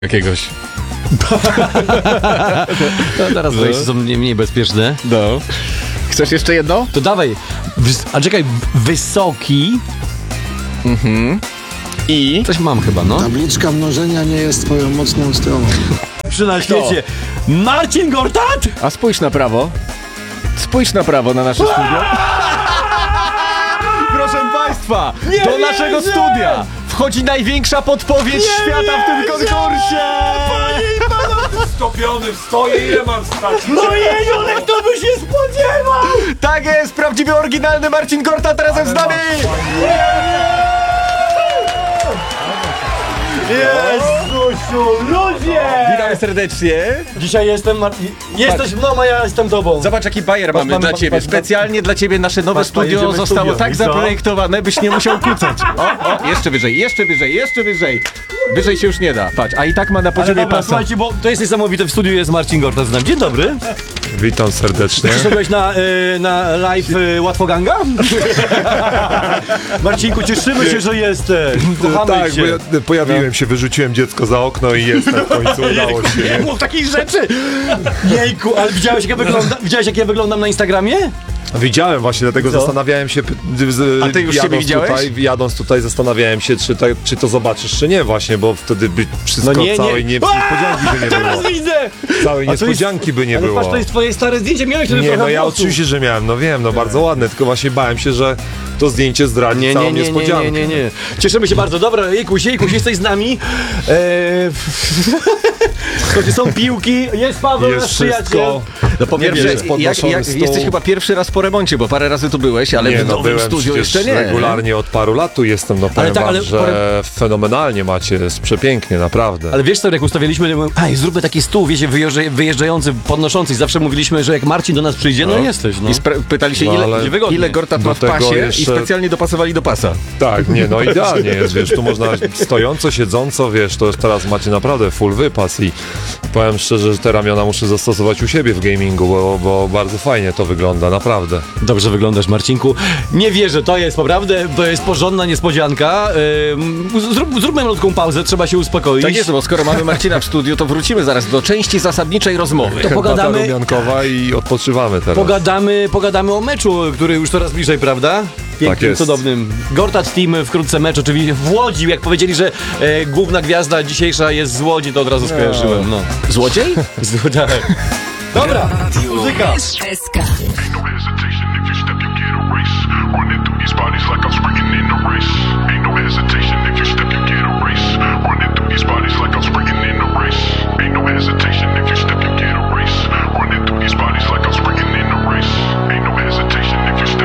jakiegoś. To teraz wejście są mniej bezpieczne. No. Chcesz jeszcze jedno? To dawaj. A czekaj, wysoki. I? Coś mam chyba, no. Tabliczka mnożenia nie jest twoją mocną stroną. Przy na świecie. Marcin Gortat? A spójrz na prawo. Spójrz na prawo na nasze studio. Proszę Państwa, do naszego studia wchodzi największa podpowiedź świata w tym konkursie! Stopiony stoję, ile mam stać? No jeju, kto by się spodziewał? Tak jest, prawdziwy, oryginalny Marcin Gortat razem z nami! Jezusiu, ludzie! Witamy serdecznie. Dzisiaj jestem... Jesteś mną, a ja jestem tobą. Zobacz, jaki bajer mamy dla ciebie. Specjalnie dla ciebie nasze nowe studio jedziemy zostało studio. tak I co? zaprojektowane, byś nie musiał kucać. O, jeszcze wyżej, jeszcze wyżej, jeszcze wyżej. Wyżej się już nie da, patrz, a i tak ma na Ale poziomie dobra, pasa. słuchajcie, bo to jest niesamowite, w studiu jest Marcin Gortat z nami. Dzień dobry. Witam serdecznie. Przyszedłeś na live Łatwoganga? Marcinku, cieszymy się, że jesteś. Kochamy Tak, cię. bo ja pojawiłem się, wyrzuciłem dziecko za okno i jestem w końcu, udało się. Nie mów takich rzeczy! Jejku, ale widziałeś jak ja wyglądam na Instagramie? Widziałem właśnie, dlatego zastanawiałem się, A ty już siebie widziałeś? Jadąc tutaj zastanawiałem się, czy to zobaczysz, czy nie właśnie, bo wtedy by wszystko całej niespodzianki by nie było. Teraz widzę! Całej niespodzianki by nie Ale było. patrz, to jest twoje stare zdjęcie, miałeś wtedy Nie, trochę no ja włosów. oczywiście, że miałem, no wiem, no bardzo ładne, tylko właśnie bałem się, że to zdjęcie zdradzi całą niespodziankę. Nie. Cieszymy się bardzo. Dobra, Jejkuś, jesteś z nami. Słuchajcie, są piłki, jest Paweł, Jest nasz przyjaciel. wszystko. No powiem, Nie że jest podnoszony stół. jesteś chyba pierwszy raz po remoncie, bo parę razy tu byłeś, ale Nie, w no nowym byłem studiu przecież jeszcze nie. regularnie od paru lat tu jestem, no powiem tak, wam, ale że fenomenalnie macie, jest przepięknie, naprawdę. Ale wiesz co, jak ustawialiśmy, zróbmy taki stół, wiecie, wyjeżdżający, podnoszący. Zawsze mówiliśmy, że jak Marcin do nas przyjdzie, no jesteś, no. I pytali się, No, ale ile Gortat do ma w tego pasie jeszcze- i specjalnie dopasowali do pasa. Tak, nie, no idealnie jest, wiesz, tu można stojąco, siedząco, wiesz, to teraz macie naprawdę full wypas i powiem szczerze, że te ramiona muszę zastosować u siebie w gamingu, bo bardzo fajnie to wygląda, naprawdę. Dobrze wyglądasz, Marcinku. Nie wierzę, to jest naprawdę, to jest porządna niespodzianka. Zróbmy malutką pauzę, trzeba się uspokoić. Tak jest, bo skoro mamy Marcina w studiu, to wrócimy zaraz do części zasadniczej rozmowy. To pogadamy- Herbata rumiankowa i odpoczywamy teraz. Pogadamy o meczu, który już coraz bliżej, prawda? Pięknym, Tak jest. cudownym. Gortat Team, wkrótce mecz oczywiście w Łodzi. Jak powiedzieli, że główna gwiazda dzisiejsza jest z Łodzi, to od razu skojarzyłem. No. Złodziej? Tak. Dobra, muzyka. SK. Ain't no hesitation if you step, you get a race. Running through these bodies like I'm sprinting in a race. Ain't no hesitation